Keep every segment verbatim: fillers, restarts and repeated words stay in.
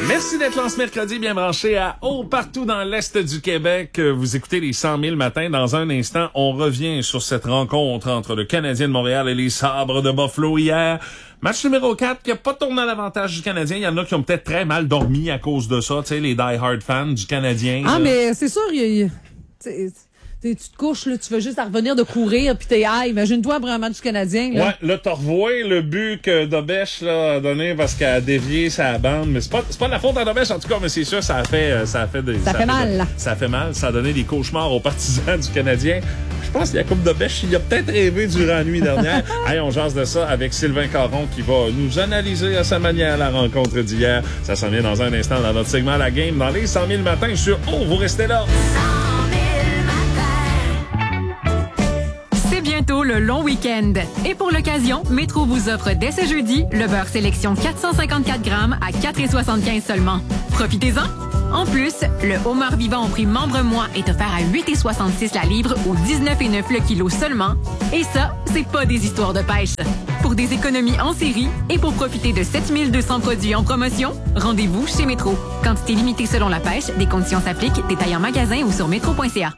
Merci d'être là ce mercredi, bien branché à haut partout dans l'Est du Québec. Vous écoutez les cent mille matins. Dans un instant, on revient sur cette rencontre entre le Canadien de Montréal et les Sabres de Buffalo hier. Match numéro quatre qui a pas tourné à l'avantage du Canadien. Il y en a qui ont peut-être très mal dormi à cause de ça, tu sais, les die-hard fans du Canadien. Ah, là. mais c'est sûr, il y a... T'sais, tu te couches, là, tu veux juste à revenir de courir, puis t'es ah, imagine-toi après un match du Canadien. Là. Ouais, là, t'as revoyé le but que Dobèche là, a donné parce qu'elle a dévié sa bande. Mais c'est pas, c'est pas de la faute à Dobèche, en tout cas, mais c'est sûr, ça a fait, ça a fait des, ça, ça fait mal, là. Ça a fait mal. Ça a donné des cauchemars aux partisans du Canadien. Je pense que Jacob Dobèche, il a peut-être rêvé durant la nuit dernière. Hey, on jase de ça avec Sylvain Caron qui va nous analyser à sa manière la rencontre d'hier. Ça s'en vient dans un instant dans notre segment La Game dans les cent mille matins sur Oh, vous restez là. Bientôt le long week-end. Et pour l'occasion, Métro vous offre dès ce jeudi le beurre sélection quatre cent cinquante-quatre grammes à quatre virgule soixante-quinze seulement. Profitez-en! En plus, le homard vivant au prix membre mois est offert à huit virgule soixante-six la livre ou dix-neuf virgule neuf le kilo seulement. Et ça, c'est pas des histoires de pêche. Pour des économies en série et pour profiter de sept mille deux cents produits en promotion, rendez-vous chez Métro. Quantité limitée selon la pêche, des conditions s'appliquent, détails en magasin ou sur métro point c a.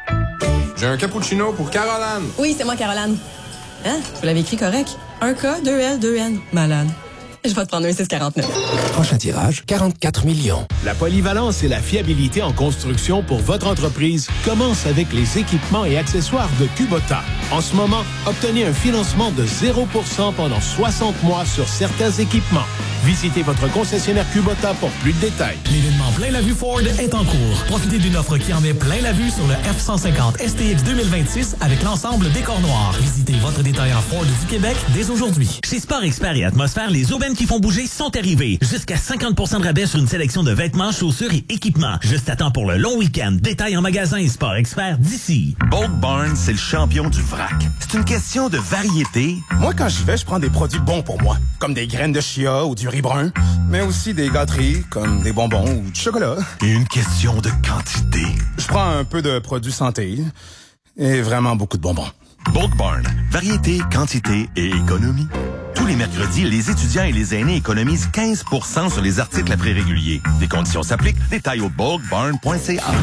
J'ai un cappuccino pour Caroline. Oui, c'est moi, Caroline. Hein? Vous l'avez écrit correct? Un K, deux L, deux N. Malade. Je vais te prendre un six quarante-neuf. Prochain tirage, quarante-quatre millions. La polyvalence et la fiabilité en construction pour votre entreprise commencent avec les équipements et accessoires de Kubota. En ce moment, obtenez un financement de zéro pour cent pendant soixante mois sur certains équipements. Visitez votre concessionnaire Kubota pour plus de détails. L'événement Plein la Vue Ford est en cours. Profitez d'une offre qui en met plein la vue sur le F cent cinquante S T X deux mille vingt-six avec l'ensemble décor noir. Visitez votre détaillant Ford du Québec dès aujourd'hui. Chez Sport Expert et Atmosphère, les aubaines qui font bouger sont arrivées. Jusqu'à cinquante pour cent de rabais sur une sélection de vêtements, chaussures et équipements. Juste à temps pour le long week-end. Détail en magasin et Sport Expert d'ici. Bulk Barn, c'est le champion du vrac. C'est une question de variété. Moi, quand j'y vais, je prends des produits bons pour moi, comme des graines de chia ou du riz brun, mais aussi des gâteries, comme des bonbons ou du chocolat. Et une question de quantité. Je prends un peu de produits santé et vraiment beaucoup de bonbons. Bulk Barn, variété, quantité et économie. Tous les mercredis, les étudiants et les aînés économisent quinze pour cent sur les articles à prix régulier. Des conditions s'appliquent. Détails au bulk barn point c a.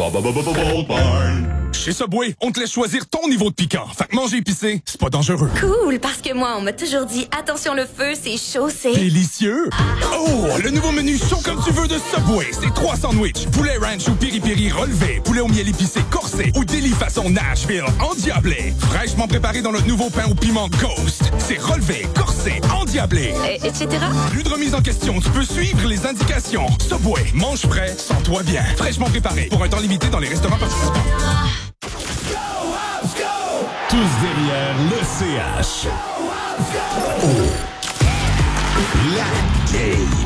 Bulk Barn. Chez Subway, on te laisse choisir ton niveau de piquant. Fait que manger épicé, c'est pas dangereux. Cool, parce que moi, on m'a toujours dit, attention le feu, c'est chaud, c'est... Délicieux! Oh, le nouveau menu chaud comme tu veux de Subway. C'est trois sandwichs, poulet ranch ou piri-piri relevé, poulet au miel épicé corsé ou délit façon Nashville endiablé. Fraîchement préparé dans notre nouveau pain au piment Ghost. C'est relevé, corsé, endiablé. Et, etc. Plus de remise en question, tu peux suivre les indications. Subway, mange frais, sens-toi bien. Fraîchement préparé pour un temps limité dans les restaurants participants. Tous derrière le C H. Oh. La game.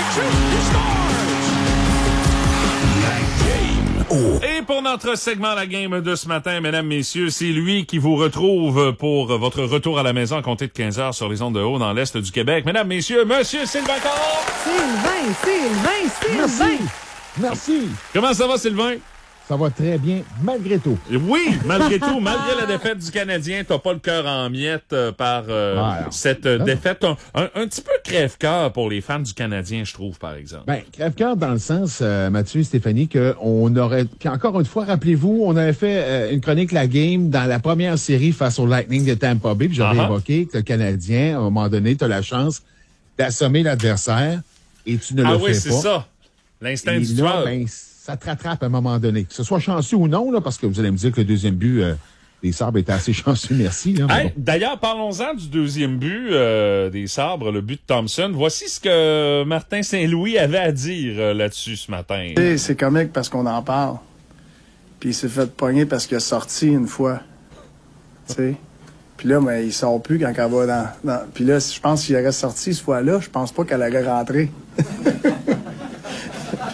La game. Oh. Et pour notre segment La Game de ce matin, mesdames, messieurs, c'est lui qui vous retrouve pour votre retour à la maison à compter de quinze heures sur les ondes de haut dans l'Est du Québec. Mesdames, messieurs, monsieur Sylvain Caron! Sylvain, Sylvain, Sylvain! Merci. Merci. Comment ça va, Sylvain? Ça va très bien, malgré tout. Oui, malgré tout, malgré la défaite du Canadien, t'as pas le cœur en miettes euh, par euh, ouais, cette euh, défaite. Un, un, un petit peu crève-cœur pour les fans du Canadien, je trouve, par exemple. Ben, crève-cœur dans le sens, euh, Mathieu et Stéphanie, qu'on aurait... Puis encore une fois, rappelez-vous, on avait fait euh, une chronique La Game dans la première série face au Lightning de Tampa Bay, puis j'avais uh-huh. évoqué que le Canadien, à un moment donné, t'as la chance d'assommer l'adversaire et tu ne ah le oui, fais pas. Ah oui, c'est ça. L'instinct et du là, tueur. Ben, ça te rattrape à un moment donné. Que ce soit chanceux ou non, là, parce que vous allez me dire que le deuxième but euh, des Sabres était assez chanceux, merci. Là, hey, bon. D'ailleurs, parlons-en du deuxième but euh, des Sabres, le but de Thompson. Voici ce que Martin Saint-Louis avait à dire euh, là-dessus ce matin. C'est comique parce qu'on en parle. Puis il s'est fait pogner parce qu'il a sorti une fois. Tu sais. Puis là, mais il sort plus quand elle va dans... dans... Puis là, je pense qu'il aurait sorti cette fois-là, je pense pas qu'elle aurait rentré.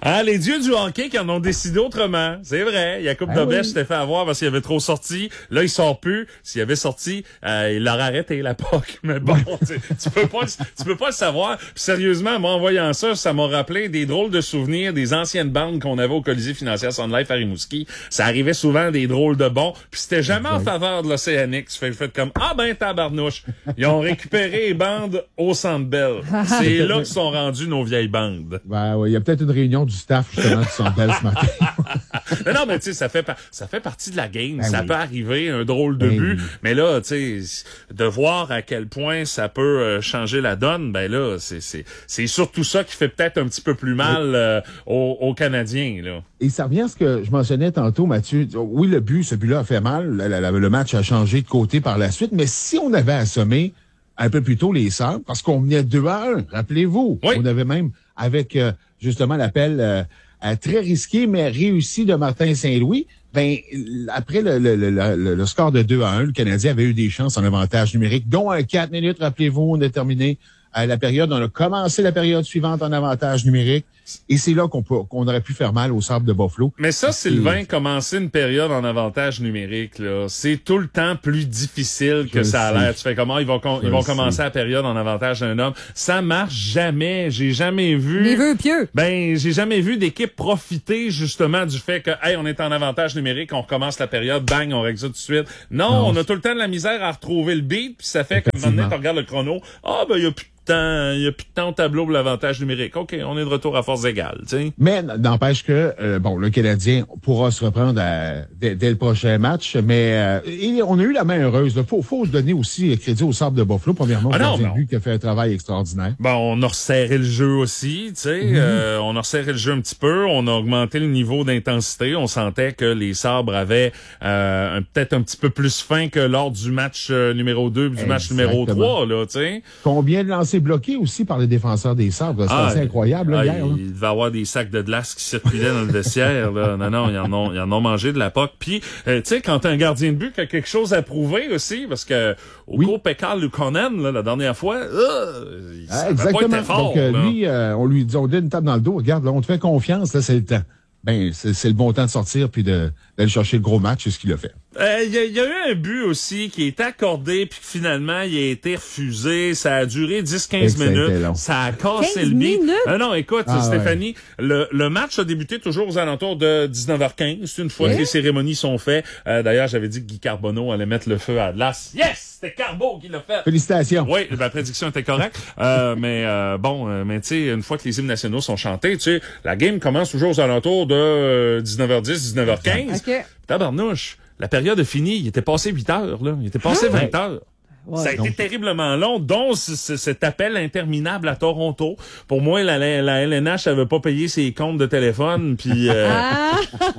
Ah, les dieux du hockey qui en ont décidé autrement. C'est vrai. Jacob Ah Dobes oui. s'était fait avoir parce qu'il avait trop sorti. Là, il sort plus. S'il avait sorti, euh, il l'aurait arrêté, la P O C. Mais bon, tu, tu peux pas, tu peux pas le savoir. Puis sérieusement, moi, en voyant ça, ça m'a rappelé des drôles de souvenirs des anciennes bandes qu'on avait au Colisée financière Sun Life à Rimouski. Ça arrivait souvent des drôles de bons. Puis c'était jamais en faveur de l'Océanique. Tu fais le fait comme, ah ben, tabarnouche. Ils ont récupéré les bandes au Centre Bell. C'est là que sont rendues nos vieilles bandes. Ben, ouais, il y a peut-être une réunion du staff, justement, du Centre Bell ce matin. non, non, mais tu sais, ça fait, par- ça fait partie de la game. Ben ça oui. peut arriver, un drôle de Ben but. oui. Mais là, tu sais, de voir à quel point ça peut euh, changer la donne, ben là, c'est, c'est, c'est surtout ça qui fait peut-être un petit peu plus mal euh, aux, aux Canadiens, là. Et ça revient à ce que je mentionnais tantôt, Mathieu. Oui, le but, ce but-là a fait mal. La- la- la- le match a changé de côté par la suite. Mais si on avait assommé un peu plus tôt les Sabres, parce qu'on menait deux à un, rappelez-vous. Oui. On avait même, avec euh, justement l'appel euh, euh, très risqué, mais réussi de Martin Saint-Louis, ben après le, le, le, le, le score de deux à un, le Canadien avait eu des chances en avantage numérique, dont un quatre minutes, rappelez-vous, on a terminé à la période, on a commencé la période suivante en avantage numérique. Et c'est là qu'on peut, qu'on aurait pu faire mal aux Sabres de Buffalo. Mais ça, Sylvain, commencer une période en avantage numérique, là, c'est tout le temps plus difficile que Je ça a sais. l'air. Tu fais comment ils vont, con- Je ils vont sais. commencer la période en avantage d'un homme. Ça marche jamais. J'ai jamais vu. Les vœux pieux. Ben, j'ai jamais vu d'équipe profiter justement du fait que, hey, on est en avantage numérique, on recommence la période, bang, on règle ça tout de suite. Non, Non, on a c'est- tout le temps de la misère à retrouver le beat, puis ça fait que maintenant, Effectivement. tu regardes le chrono. Ah, ben, il y a plus de temps, il y a plus de temps au tableau pour l'avantage numérique. OK, on est de retour à force égale, tu sais. Mais n'empêche que, euh, bon, le Canadien pourra se reprendre à- dès, dès le prochain match, mais euh, et on a eu la main heureuse. Il faut, faut donner aussi crédit au Sabres de Buffalo, premièrement, Ah au non, gardien de non. but qui a fait un travail extraordinaire. Bon, on a resserré le jeu aussi, tu sais. Mhm. euh, on a resserré le jeu un petit peu. On a augmenté le niveau d'intensité. On sentait que les Sabres avaient euh, un- peut-être un petit peu plus faim que lors du match euh, numéro deux, du match numéro Exactement. trois, là, tu sais. Combien de lancers bloqués aussi par les défenseurs des Sabres? C'est Ah, assez incroyable, là, ah, hier. là. il devait y avoir des sacs de glace qui circulaient dans le vestiaire. Là. Non, non, ils en ont, ils en ont mangé de la poque. Puis, euh, tu sais, quand t'as un gardien de but qui a quelque chose à prouver aussi, parce que au Oui. cours Pekka Lukonen, là, la dernière fois, euh, Ah, ça n'a pas exactement. été fort. Donc, euh, là. lui, euh, on lui dit, on donne une tape dans le dos. Regarde, là, on te fait confiance, là, c'est le temps. Ben, c'est c'est le bon temps de sortir puis de d'aller chercher le gros match, c'est ce qu'il a fait. Euh, Il y, a- il y a eu un but aussi qui est accordé puis que finalement il a été refusé. Ça a duré dix à quinze Et que ça a été minutes. long. Ça a cassé quinze le beat. minutes? Euh, non, écoute, Ah, Stéphanie, le, le match a débuté toujours aux alentours de dix-neuf heures quinze. C'est une fois Eh? que les cérémonies sont faites. Euh, D'ailleurs, j'avais dit que Guy Carbonneau allait mettre le feu à la glace. Yes! C'était Carbo qui l'a fait. Félicitations. Oui, ma prédiction était correcte. Euh, mais euh, bon, euh, mais tu sais, une fois que les hymnes nationaux sont chantés, tu sais, la game commence toujours aux alentours de euh, dix-neuf heures dix, dix-neuf heures quinze. OK. Tabarnouche, la période est finie. Il était passé huit heures, là. Il était passé vingt heures. Ouais. Ça a été Donc- terriblement long, dont c- c- cet appel interminable à Toronto. Pour moi, la, la, la L N H avait pas payé ses comptes de téléphone, puis euh, Ah!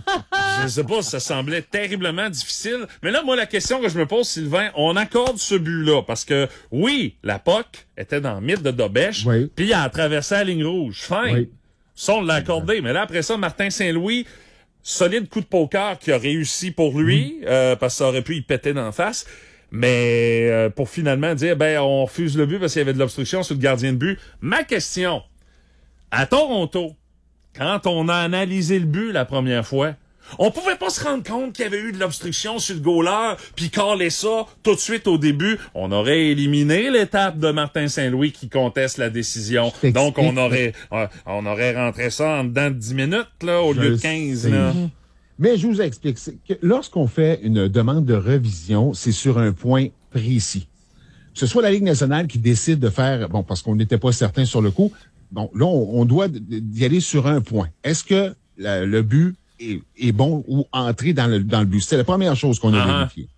je sais pas, ça semblait terriblement difficile. Mais là, moi, la question que je me pose, Sylvain, on accorde ce but-là, parce que, oui, la P O C était dans le mythe de Dobèche, Oui. puis il a traversé la ligne rouge. Fin. Oui. Ça, on l'a accordé. Mais là, après ça, Martin Saint-Louis, solide coup de poker qui a réussi pour lui, euh, parce que ça aurait pu y péter d'en face. Mais euh, pour finalement dire, ben, on refuse le but parce qu'il y avait de l'obstruction sur le gardien de but. Ma question, à Toronto, quand on a analysé le but la première fois, on pouvait pas se rendre compte qu'il y avait eu de l'obstruction sur le goaler, puis caler ça tout de suite au début. On aurait éliminé l'étape de Martin Saint-Louis qui conteste la décision. Je t'explique. Donc, on aurait euh, on aurait rentré ça en dedans de dix minutes, là, au Je lieu de le quinze. sais. Là. Mais je vous explique. C'est que lorsqu'on fait une demande de revision, c'est sur un point précis. Que ce soit la Ligue nationale qui décide de faire, bon, parce qu'on n'était pas certain sur le coup, bon, là, on, on doit y aller sur un point. Est-ce que la- le but est, est bon ou entré dans le, dans le but? C'est la première chose qu'on a Ah. vérifiée.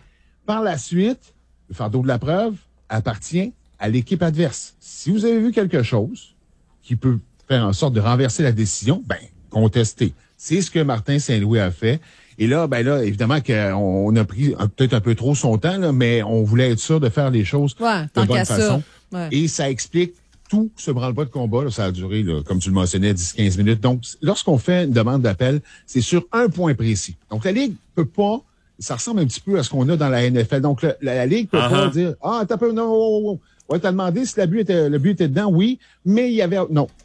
Par la suite, le fardeau de la preuve appartient à l'équipe adverse. Si vous avez vu quelque chose qui peut faire en sorte de renverser la décision, ben, contestez. C'est ce que Martin Saint-Louis a fait. Et là, ben là, évidemment qu'on on a pris un- peut-être un peu trop son temps, là, mais on voulait être sûr de faire les choses Ouais, de tant bonne qu'à façon. ça. Ouais. Et ça explique tout ce branle-bas de combat. Là, ça a duré, là, comme tu le mentionnais, dix à quinze minutes. Donc, lorsqu'on fait une demande d'appel, c'est sur un point précis. Donc, la Ligue peut pas... Ça ressemble un petit peu à ce qu'on a dans la N F L. Donc, le- la, la Ligue peut Uh-huh. pas dire « Ah, t'as peu... Non, oh, oh, oh. Ouais, t'as demandé si la but était, le but était dedans, oui, mais il y avait... » Non.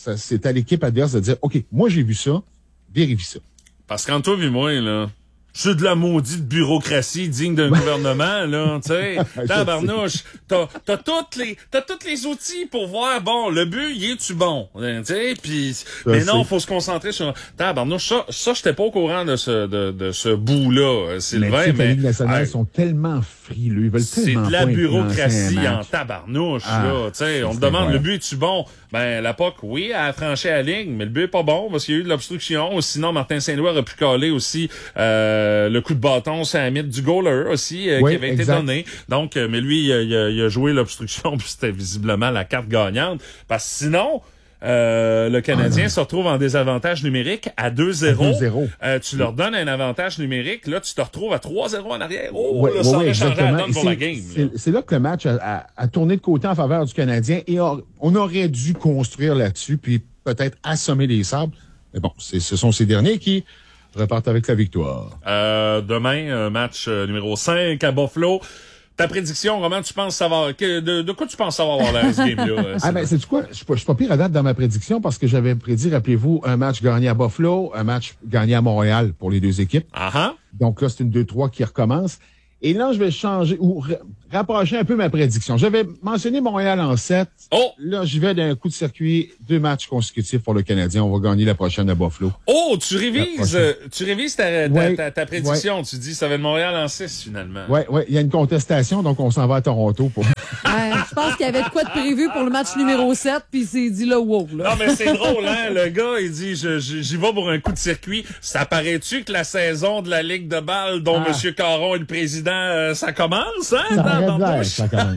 ça, c'est à l'équipe adverse de dire, OK, moi j'ai vu ça, vérifie ça. Parce qu'en toi vu moi, là, c'est de la maudite bureaucratie digne d'un gouvernement, là, tu sais. Tabarnouche, t'as, t'as toutes les, t'as tous les outils pour voir, bon, le but, y est-tu bon? Tu sais, pis, mais non, faut se concentrer sur, tabarnouche, ça, ça, j'étais pas au courant de ce, de, de ce bout-là, Sylvain, mais. mais La Ligue nationale sont tellement frileux, ils veulent tellement c'est de la bureaucratie en match. tabarnouche, Ah, là, tu sais. On te demande, le but, est-tu bon? Ben, la P O C, oui, elle a franchi la ligne, mais le but est pas bon parce qu'il y a eu de l'obstruction. Sinon, Martin Saint-Louis aurait pu caler aussi, euh, le coup de bâton, c'est un mythe du goaler aussi, euh, oui, qui avait exact. été donné. Donc, euh, mais lui, il a, il a, il a joué l'obstruction, puis c'était visiblement la carte gagnante. Parce que sinon, euh, le Canadien ah, se retrouve en désavantage numérique à deux zéro. deux zéro. Euh, tu leur donnes un avantage numérique, là, tu te retrouves à trois zéro en arrière. Oh, oui, là, oui, ça oui, aurait changé la donne pour c'est, la game. C'est, là. c'est là que le match a, a, a tourné de côté en faveur du Canadien et a, on aurait dû construire là-dessus, puis peut-être assommer les Sabres. Mais bon, c'est, ce sont ces derniers qui repartent avec la victoire. Euh, demain, euh, match euh, numéro cinq à Buffalo. Ta prédiction, comment tu penses savoir, que, de, de quoi tu penses savoir avoir l'air ce game-là? Euh, ah ben, c'est quoi? Je suis pas pire à date dans ma prédiction parce que j'avais prédit, rappelez-vous, un match gagné à Buffalo, un match gagné à Montréal pour les deux équipes. Uh-huh. Donc là, c'est une deux trois qui recommence. Et là, je vais changer ou ra- rapprocher un peu ma prédiction. J'avais mentionné Montréal en sept. Oh! Là, j'y vais d'un coup de circuit, deux matchs consécutifs pour le Canadien. On va gagner la prochaine à Buffalo. Oh, tu révises, euh, tu révises ta, ta, ouais, ta, ta prédiction. Ouais. Tu dis, ça va être Montréal en six, finalement. Oui, oui. Il y a une contestation, donc on s'en va à Toronto pour... Ouais, je pense qu'il y avait de quoi de prévu pour le match numéro sept, puis il s'est dit là, wow, là. Non, mais c'est drôle, hein. Le gars, il dit, je, je, j'y vais pour un coup de circuit. Ça paraît-tu que la saison de la Ligue de balle, dont Ah. M. Caron est le président, euh, ça commence, hein? Ça dans, dans arrête, ça commence.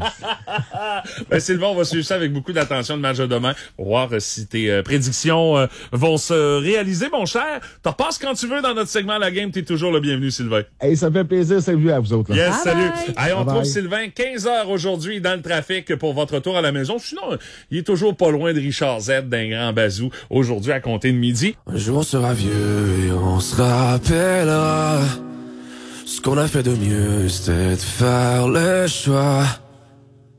ben, Sylvain, on va suivre ça avec beaucoup d'attention le match de demain pour voir euh, si tes euh, prédictions euh, vont se réaliser, mon cher. T'en passes quand tu veux dans notre segment La Game. T'es toujours le bienvenu, Sylvain. Hey, ça me fait plaisir. Salut à vous autres. Là. Yes, bye salut. bye. Allez, on Bye trouve bye. Sylvain quinze heures aujourd'hui dans le trafic pour votre retour à la maison. Sinon, il est toujours pas loin de Richard Z d'un grand bazou aujourd'hui à compter de midi. Un jour on sera vieux et on se rappellera. Ce qu'on a fait de mieux, c'était de faire le choix